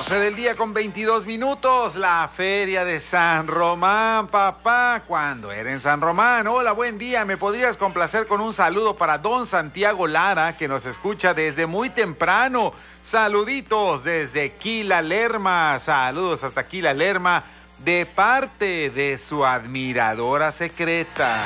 12 del día con 22 minutos, la Feria de San Román, papá. ¿Cuándo era en San Román? Hola, buen día. ¿Me podrías complacer con un saludo para don Santiago Lara, que nos escucha desde muy temprano? Saluditos desde Quila Lerma. Saludos hasta Quila Lerma, de parte de su admiradora secreta.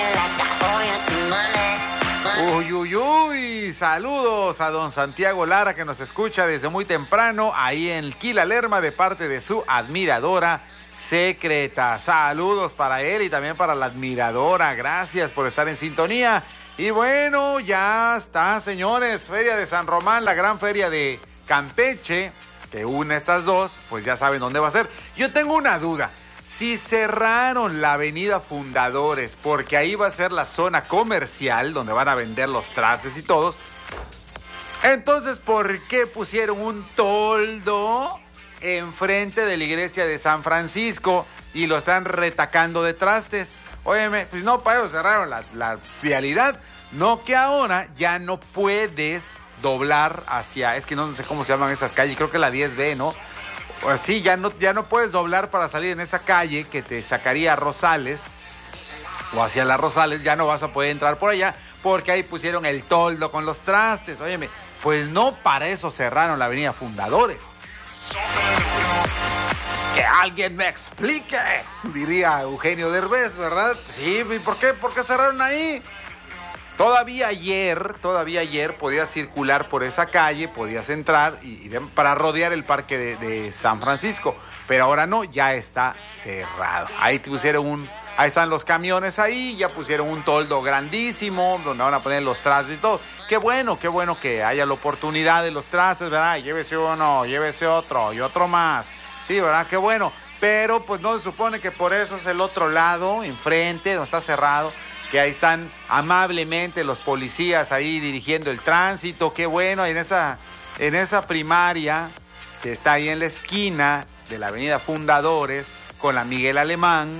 Uy, uy, uy, saludos a don Santiago Lara, que nos escucha desde muy temprano ahí en Quila Lerma, de parte de su admiradora secreta. Saludos para él y también para la admiradora. Gracias por estar en sintonía. Y bueno, ya está, señores, Feria de San Román, la gran feria de Campeche, que une estas dos, pues ya saben dónde va a ser. Yo tengo una duda. Si cerraron la avenida Fundadores, porque ahí va a ser la zona comercial donde van a vender los trastes y todos, entonces, ¿por qué pusieron un toldo enfrente de la iglesia de San Francisco y lo están retacando de trastes? Óyeme, pues no, para eso cerraron la vialidad. No, que ahora ya no puedes doblar hacia, es que no sé cómo se llaman esas calles, creo que la 10B, ¿no? Pues sí, ya no puedes doblar para salir en esa calle que te sacaría a Rosales o hacia las Rosales. Ya no vas a poder entrar por allá porque ahí pusieron el toldo con los trastes. Óyeme, pues no, para eso cerraron la avenida Fundadores. Que alguien me explique, diría Eugenio Derbez, ¿verdad? Sí, ¿por qué? ¿Por qué cerraron ahí? Todavía ayer podías circular por esa calle, podías entrar para rodear el parque de San Francisco, pero ahora no, ya está cerrado. Ahí ahí están los camiones ahí, ya pusieron un toldo grandísimo donde van a poner los trastes y todo. Qué bueno que haya la oportunidad de los trastes, ¿verdad? Llévese uno, llévese otro y otro más. Sí, ¿verdad? Qué bueno. Pero pues no se supone que por eso es el otro lado, enfrente, donde está cerrado, que ahí están amablemente los policías ahí dirigiendo el tránsito. Qué bueno, en esa primaria que está ahí en la esquina de la avenida Fundadores con la Miguel Alemán,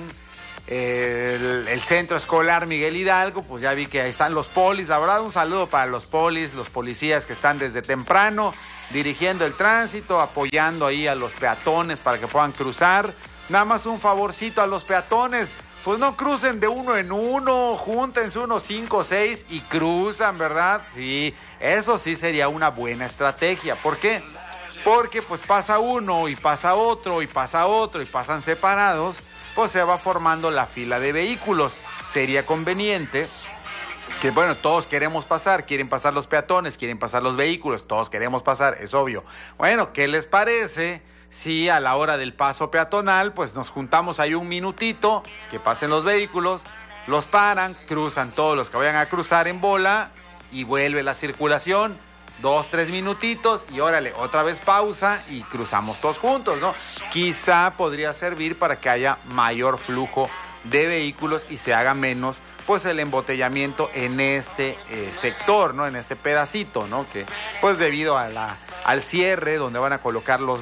el centro escolar Miguel Hidalgo, pues ya vi que ahí están los polis. La verdad, un saludo para los policías que están desde temprano dirigiendo el tránsito, apoyando ahí a los peatones para que puedan cruzar. Nada más un favorcito a los peatones: pues no crucen de uno en uno, júntense unos 5 o 6 y cruzan, ¿verdad? Sí, eso sí sería una buena estrategia. ¿Por qué? Porque pues pasa uno y pasa otro y pasa otro y pasan separados, pues se va formando la fila de vehículos. Sería conveniente que, bueno, todos queremos pasar, quieren pasar los peatones, quieren pasar los vehículos, todos queremos pasar, es obvio. Bueno, ¿qué les parece si a la hora del paso peatonal, pues nos juntamos ahí un minutito, que pasen los vehículos, los paran, cruzan todos los que vayan a cruzar en bola y vuelve la circulación, 2, 3 minutitos y órale, otra vez pausa y cruzamos todos juntos, ¿no? Quizá podría servir para que haya mayor flujo de vehículos y se haga menos, pues, el embotellamiento en este sector, ¿no? En este pedacito, ¿no? Que pues debido al cierre donde van a colocar los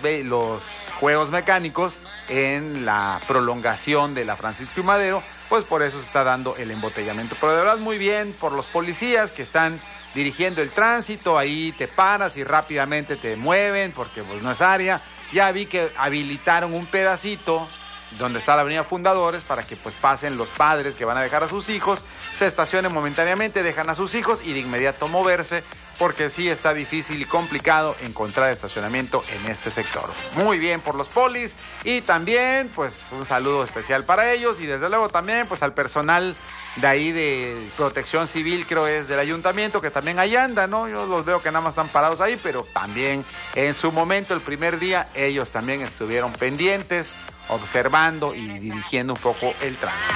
juegos mecánicos en la prolongación de la Francisco y Madero, pues por eso se está dando el embotellamiento. Pero de verdad muy bien por los policías que están dirigiendo el tránsito. Ahí te paras y rápidamente te mueven porque pues no es área. Ya vi que habilitaron un pedacito donde está la avenida Fundadores para que pues pasen los padres que van a dejar a sus hijos, se estacionen momentáneamente, dejan a sus hijos y de inmediato moverse, porque sí está difícil y complicado encontrar estacionamiento en este sector. Muy bien por los polis y también pues un saludo especial para ellos y desde luego también pues al personal de ahí de Protección Civil, creo es del ayuntamiento, que también ahí anda, ¿no? Yo los veo que nada más están parados ahí, pero también en su momento, el primer día, ellos también estuvieron pendientes, observando y dirigiendo un poco el tránsito.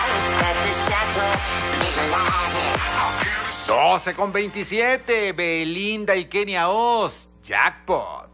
12:27, Belinda y Kenia Oz, jackpot.